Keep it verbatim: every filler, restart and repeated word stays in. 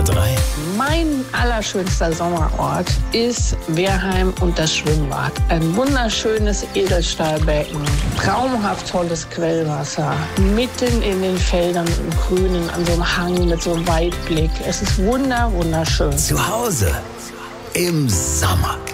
drei. Mein allerschönster Sommerort ist Wehrheim und das Schwimmbad. Ein wunderschönes Edelstahlbecken, traumhaft tolles Quellwasser, mitten in den Feldern im Grünen, an so einem Hang mit so einem Weitblick. Es ist wunder, wunderschön. Zu Hause im Sommer.